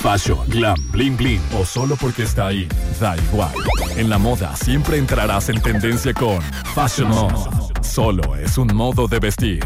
Fashion, glam, bling bling o solo porque está ahí, da igual. En la moda siempre entrarás en tendencia con Fashion Mode. Solo es un modo de vestir.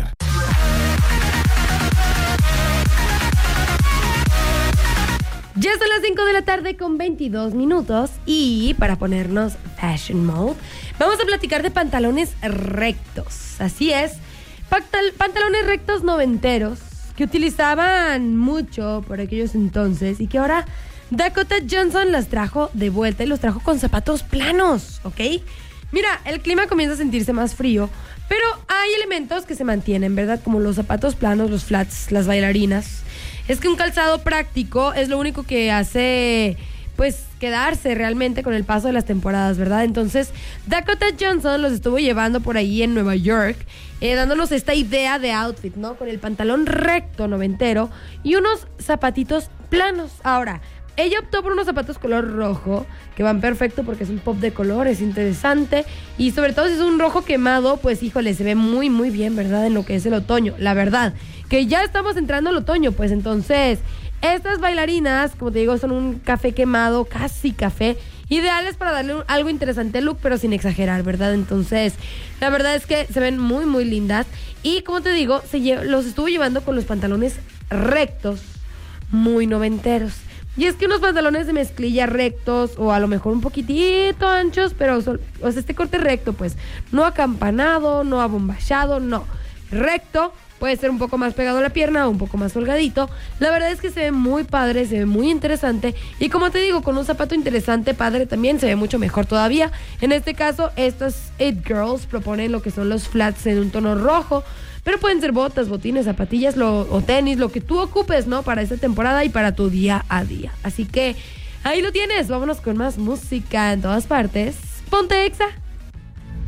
Ya son las 5 de la tarde con 22 minutos y para ponernos Fashion Mode, vamos a platicar de pantalones rectos. Así es, pantalones rectos noventeros que utilizaban mucho por aquellos entonces y que ahora Dakota Johnson las trajo de vuelta y los trajo con zapatos planos, ¿ok? Mira, el clima comienza a sentirse más frío, pero hay elementos que se mantienen, ¿verdad? Como los zapatos planos, los flats, las bailarinas. Es que un calzado práctico es lo único que hace, pues, quedarse realmente con el paso de las temporadas, ¿verdad? Entonces, Dakota Johnson los estuvo llevando por ahí en Nueva York, dándonos esta idea de outfit, ¿no? Con el pantalón recto noventero y unos zapatitos planos. Ahora, ella optó por unos zapatos color rojo, que van perfecto porque es un pop de color, es interesante. Y sobre todo si es un rojo quemado, pues híjole, se ve muy, muy bien, ¿verdad? En lo que es el otoño, la verdad. Que ya estamos entrando al otoño, pues entonces, estas bailarinas, como te digo, son un café quemado, casi café, ideales para darle algo interesante al look, pero sin exagerar, ¿verdad? Entonces, la verdad es que se ven muy, muy lindas. Y como te digo, los estuvo llevando con los pantalones rectos, muy noventeros. Y es que unos pantalones de mezclilla rectos o a lo mejor un poquitito anchos, pero o sea, este corte recto, pues, no acampanado, no abombachado, no, recto. Puede ser un poco más pegado a la pierna o un poco más holgadito. La verdad es que se ve muy padre, se ve muy interesante. Y como te digo, con un zapato interesante, padre, también se ve mucho mejor todavía. En este caso, estas It Girls proponen lo que son los flats en un tono rojo. Pero pueden ser botas, botines, zapatillas o tenis, lo que tú ocupes, ¿no? Para esta temporada y para tu día a día. Así que ahí lo tienes. Vámonos con más música en todas partes. Ponte Exa.